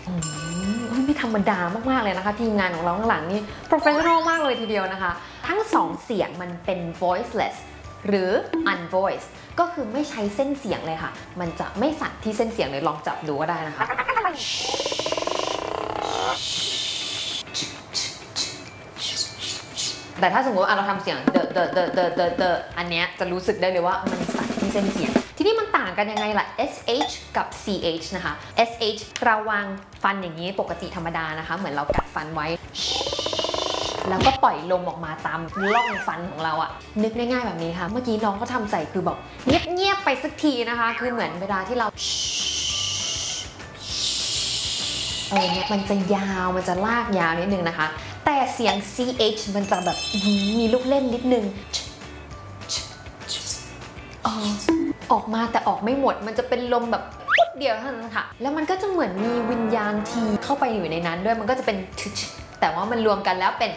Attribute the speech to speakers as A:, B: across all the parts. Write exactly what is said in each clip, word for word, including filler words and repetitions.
A: ไม่ธรรมดามากๆเลยนะคะทีมงานของเราข้างหลังนี่ professional มากเลยทีเดียวนะคะทั้งสองเสียงมันเป็น voiceless หรือ unvoiced ก็คือไม่ใช้เส้นเสียงเลยค่ะมันจะไม่สั่นที่เส้นเสียงเลยลองจับดูก็ได้นะคะแต่ถ้าสมมติเราทำเสียงเดอะเดอะเดอะเดอะเดอะเดอะอันเนี้ยจะรู้สึกได้เลยว่ามันสั่นที่เส้นเสียงทีนี้มันต่างกันยังไงล่ะ sh กับ ch นะคะ sh เราวางฟันอย่างนี้ปกติธรรมดานะคะเหมือนเรากัดฟันไว้แล้วก็ปล่อยลมออกมาตามร่องฟันของเราอะนึกง่ายๆแบบนี้ค่ะเมื่อกี้น้องก็ทำใส่คือแบบเงียบๆไปสักทีนะคะคือเหมือนเวลาที่เราเออเนี่ยมันจะยาวมันจะลากยาวนิดนึงนะคะแต่เสียง ch มันจะแบบมีลูกเล่นนิดนึงออกมาแต่ออกไม่หมดมันจะเป็นลมแบบปุ๊บเดียวเท่านั้นค่ะแล้วมันก็จะเหมือนมีวิญญาณทีเข้าไปอยู่ในนั้นด้วยมันก็จะเป็นแต่ว่ามันรวมกันแล้วเป็น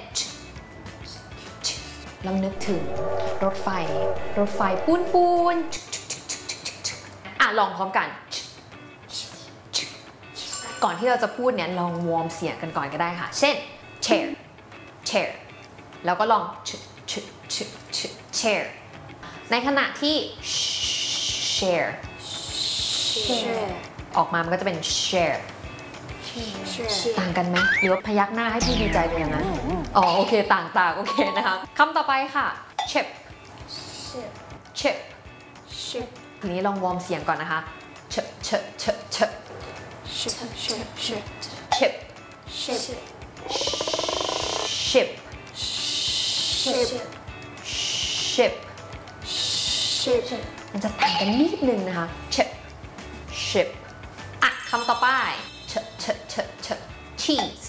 A: ลองนึกถึงรถไฟรถไฟปูนปูนอ่ะลองพร้อมกันก่อนที่เราจะพูดเนี่ยลองวอร์มเสียงกันก่อนก็ได้ค่ะเช่น chair chair แล้วก็ลอง chair ในขณะที่ share ออกมามันก็จะเป็น share ต่างกันไหมหรือว่าพยักหน้าให้พี่ดีใจเป็นอย่างนั้นอ๋อโอเคต่างต่างโอเคนะคะคำต่อไปค่ะ chip chip ทีนี้ลองวอร์มเสียงก่อนนะคะ chip chip chip chip chip chip ship ship ship มันจะต่างกันนิดนึงนะคะ chip ship อ่ะคำต่อไป ch ch ch ch cheese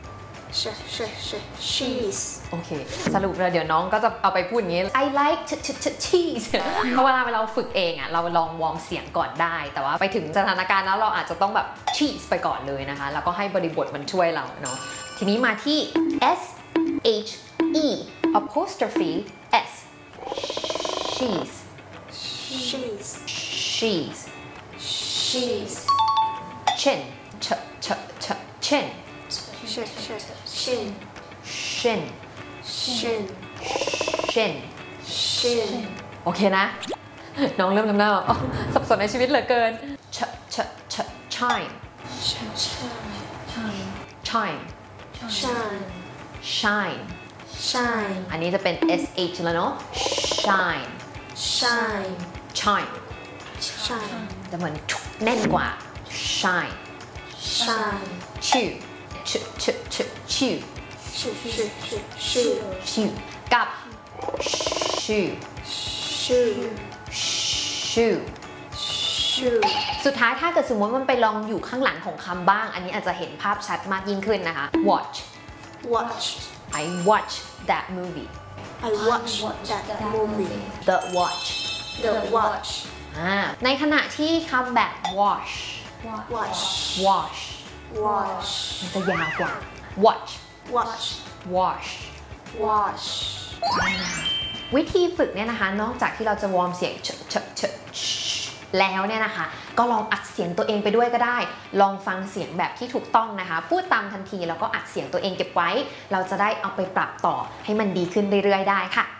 B: cheese
A: โอเคสรุปแล้วเดี๋ยวน้องก็จะเอาไปพูดอย่างนี้ I like ch ch ch cheese เพราะเวลาเราฝึกเองอ่ะเราลองวอร์มเสียงก่อนได้แต่ว่าไปถึงสถานการณ์แล้วเราอาจจะต้องแบบ cheese ไปก่อนเลยนะคะแล้วก็ให้บริบทมันช่วยเราเนาะทีนี้มาที่ s h e apostrophe s cheese
B: cheese
A: cheese
B: cheese
A: chin ch ch ch chin
B: chin chin
A: shin
B: chin
A: shin
B: chin
A: โอเคนะน้องเริ่มทำหน้าสับสนในชีวิตเหลือเกิน ch ch ch chime
B: chime
A: chime
B: shine
A: shine
B: shine
A: อันนี้จะเป็น sh แล้วเนาะ shine
B: shine
A: chime
B: shine
A: จะเหมือนแน่นกว่า shine
B: shine
A: chew ch ch ch chew
B: shoe shoe shoe
A: chew กับ shoe
B: shoe
A: shoe
B: shoe
A: สุดท้ายถ้าเกิดสมมติมันไปลองอยู่ข้างหลังของคำบ้างอันนี้อาจจะเห็นภาพชัดมากยิ่งขึ้นนะคะ watch
B: watch
A: I watch that movie
B: I watch that movie
A: the watch
B: the watch
A: อ่าในขณะที่คำแบบ wash
B: watch
A: wash
B: watch
A: มันจะยาวกว่า watch
B: watch
A: wash
B: watch
A: วิธีฝึกเนี่ยนะคะนอกจากที่เราจะวอร์มเสียงเชเชเชแล้วเนี่ยนะคะก็ลองอัดเสียงตัวเองไปด้วยก็ได้ลองฟังเสียงแบบที่ถูกต้องนะคะพูดตามทันทีแล้วก็อัดเสียงตัวเองเก็บไว้เราจะได้เอาไปปรับต่อให้มันดีขึ้นเรื่อยๆได้ค่ะ